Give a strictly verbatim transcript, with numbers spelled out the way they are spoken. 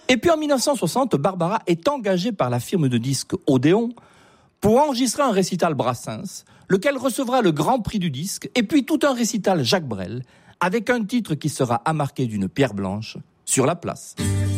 Et puis en mille neuf cent soixante, Barbara est engagée par la firme de disques Odéon pour enregistrer un récital Brassens, lequel recevra le grand prix du disque, et puis tout un récital Jacques Brel, avec un titre qui sera amarqué d'une pierre blanche sur la place.